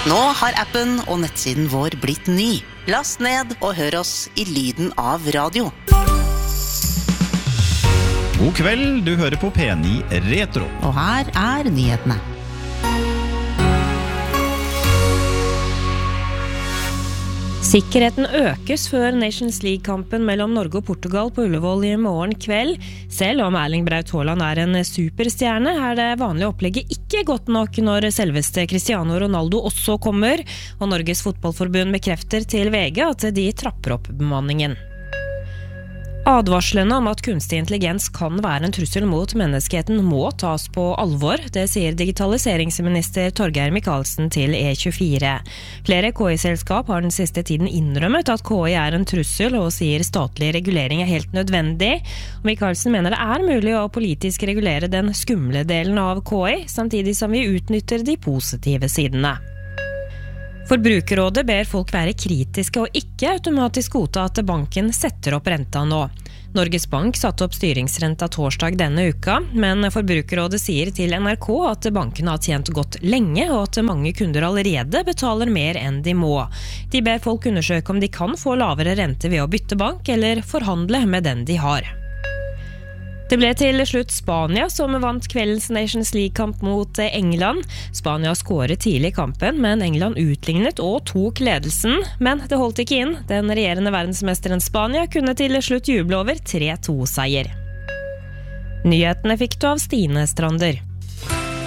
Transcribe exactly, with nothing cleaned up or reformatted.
Nå har appen og nettsiden vår blitt ny. Last ned og hør oss i lyden av radio. God kveld, du hører på P ni Retro. Og her er nyhetene. Sikkerheten økes før Nations League-kampen mellom Norge og Portugal på Ullevål i morgen kveld. Selv om Erling Braut Haaland er en superstjerne, er det vanlige opplegget ikke godt nok når selveste Cristiano Ronaldo også kommer, og Norges fotballforbund bekrefter til V G at de trapper opp bemanningen. Advarslene om at kunstig intelligens kan være en trussel mot menneskeheten må tas på alvor, det sier digitaliseringsminister Torgeir Micaelsen til E tjuefire. Flere K I-selskap har den siste tiden innrømmet at K I er en trussel og sier statlig regulering er helt nødvendig. Micaelsen mener det er mulig å politisk regulere den skumle delen av K I, samtidig som vi utnytter de positive sidene. Forbrukerrådet ber folk være kritiske og ikke automatisk godta at banken setter opp renta nå. Norges Bank satte opp styringsrenta torsdag denne uka, men Forbrukerrådet sier til N R K at banken har tjent godt lenge og at mange kunder allerede betaler mer enn de må. De ber folk undersøke om de kan få lavere rente ved å bytte bank eller forhandle med den de har. Det ble til slutt Spania som vant kveldens Nations League-kamp mot England. Spania skåret tidlig i kampen, men England utlignet og tok ledelsen. Men det holdt ikke inn. Den regjerende verdensmesteren Spania kunne til slutt juble over tre to-seier. Nyhetene fikk du av Stine Strander.